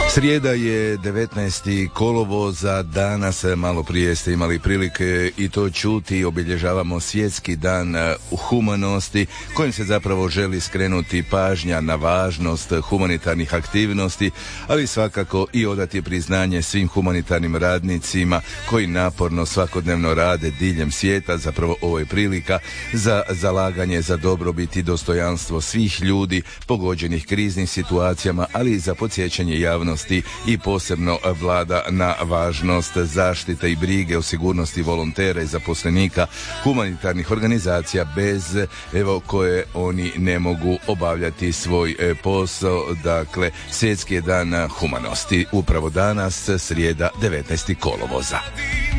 Srijeda je 19. kolovoza, danas malo prije ste imali prilike i to čuti, obilježavamo svjetski dan humanosti kojim se zapravo želi skrenuti pažnja na važnost humanitarnih aktivnosti, ali svakako i odati priznanje svim humanitarnim radnicima koji naporno svakodnevno rade diljem svijeta. Zapravo ovo je prilika za zalaganje za dobrobit i dostojanstvo svih ljudi pogođenih kriznim situacijama, ali i za podsjećanje javnosti i posebno vlada na važnost zaštite i brige o sigurnosti volontera i zaposlenika humanitarnih organizacija bez koje oni ne mogu obavljati svoj posao. Dakle, svjetski je dan humanosti upravo danas, srijeda 19. kolovoza.